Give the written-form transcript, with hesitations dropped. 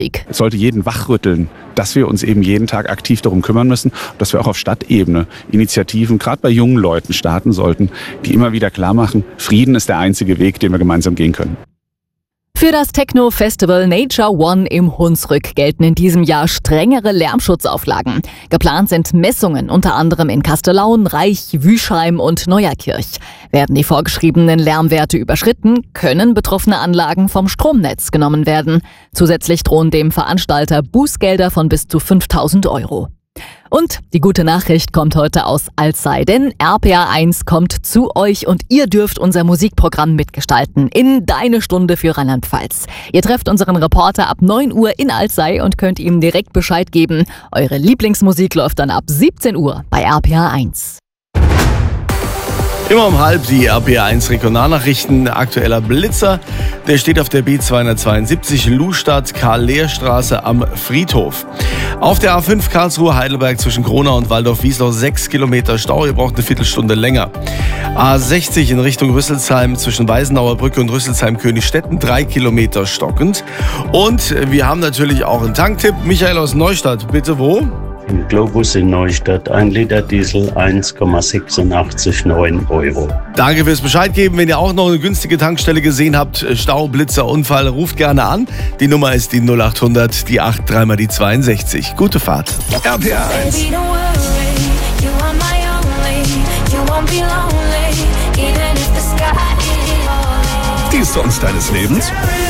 Es sollte jeden wachrütteln, dass wir uns eben jeden Tag aktiv darum kümmern müssen, dass wir auch auf Stadtebene Initiativen, gerade bei jungen Leuten, starten sollten, die immer wieder klar machen, Frieden ist der einzige Weg, den wir gemeinsam gehen können. Für das Techno-Festival Nature One im Hunsrück gelten in diesem Jahr strengere Lärmschutzauflagen. Geplant sind Messungen unter anderem in Kastellaun, Reich, Wüschheim und Neuerkirch. Werden die vorgeschriebenen Lärmwerte überschritten, können betroffene Anlagen vom Stromnetz genommen werden. Zusätzlich drohen dem Veranstalter Bußgelder von bis zu 5.000 €. Und die gute Nachricht kommt heute aus Alzey, denn RPA 1 kommt zu euch und ihr dürft unser Musikprogramm mitgestalten in Deine Stunde für Rheinland-Pfalz. Ihr trefft unseren Reporter ab 9 Uhr in Alzey und könnt ihm direkt Bescheid geben. Eure Lieblingsmusik läuft dann ab 17 Uhr bei RPA 1. Immer um halb die RPA 1 Regionalnachrichten. Aktueller Blitzer, der steht auf der B272 Lustadt Karl-Lehr-Straße am Friedhof. Auf der A5 Karlsruhe-Heidelberg zwischen Kronau und Waldorf-Wiesloch 6 Kilometer Stau, ihr braucht eine Viertelstunde länger. A60 in Richtung Rüsselsheim zwischen Weißenauer Brücke und Rüsselsheim-Königstetten 3 Kilometer stockend. Und wir haben natürlich auch einen Tanktipp. Michael aus Neustadt, bitte wo? Im Globus in Neustadt 1 Liter Diesel 1,869 €. Danke fürs Bescheid geben. Wenn ihr auch noch eine günstige Tankstelle gesehen habt, Stau, Blitzer, Unfall, ruft gerne an. Die Nummer ist die 0800, die 83 mal die 62. Gute Fahrt. RPA 1. Die Songs deines Lebens?